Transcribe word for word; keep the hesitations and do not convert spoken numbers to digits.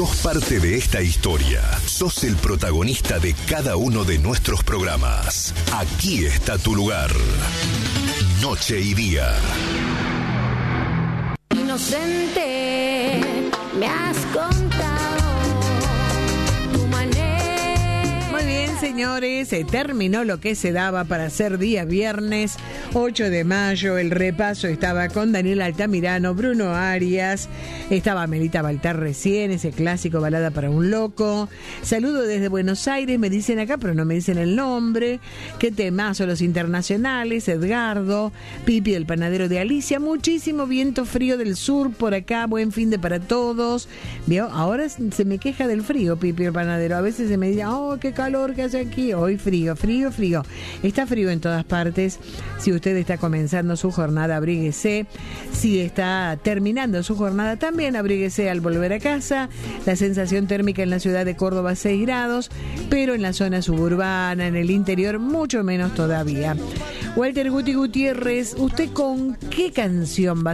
Sos parte de esta historia. Sos el protagonista de cada uno de nuestros programas. Aquí está tu lugar. Noche y día. Inocente, me has contado tu manera. Muy bien, señores, se terminó lo que se daba para ser día viernes ocho de mayo. El repaso estaba con Daniel Altamirano, Bruno Arias, estaba Melita Baltar recién, ese clásico Balada para un loco. Saludo desde Buenos Aires, me dicen acá, pero no me dicen el nombre. Qué temazo los internacionales, Edgardo, Pipi el panadero de Alicia. Muchísimo viento frío del sur por acá, buen fin de para todos. ¿Vio? Ahora se me queja del frío, Pipi el panadero. A veces se me dice, oh, qué calor que hace aquí. Hoy frío, frío, frío. Está frío en todas partes. Si usted está comenzando su jornada, abríguese. Si está terminando su jornada, también abríguese al volver a casa. La sensación térmica en la ciudad de Córdoba seis grados, pero en la zona suburbana, en el interior, mucho menos todavía. Walter Guti Gutiérrez, ¿usted con qué canción va